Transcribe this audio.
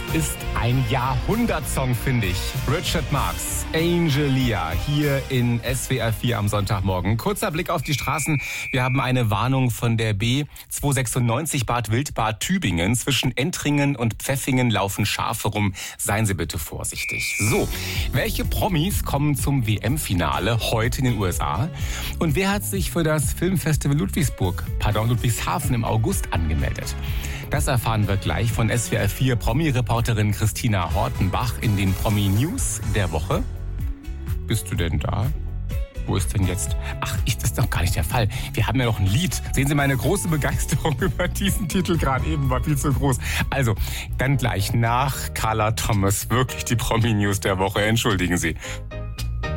ist ein Jahrhundertsong, finde ich. Richard Marx, Angelia, hier in SWR 4 am Sonntagmorgen. Kurzer Blick auf die Straßen. Wir haben eine Warnung von der B296 Bad Wildbad Tübingen. Zwischen Entringen und Pfäffingen laufen Schafe rum. Seien Sie bitte vorsichtig. So, welche Promis kommen zum WM-Finale heute in den USA? Und wer hat sich für das Filmfestival Ludwigshafen im August angemeldet? Das erfahren wir gleich von SWR 4 Promi-Reporterin Christina Hortenbach in den Promi-News der Woche. Bist du denn da? Wo ist denn jetzt? Ach, das ist doch gar nicht der Fall. Wir haben ja noch ein Lied. Sehen Sie, meine große Begeisterung über diesen Titel gerade eben war viel zu groß. Also, dann gleich nach Carla Thomas wirklich die Promi-News der Woche. Entschuldigen Sie.